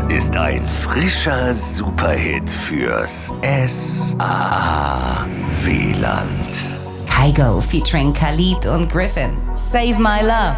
ist ein frischer Superhit fürs SAA-WLAN. Kygo featuring Khalid und Griffin. Save My Love.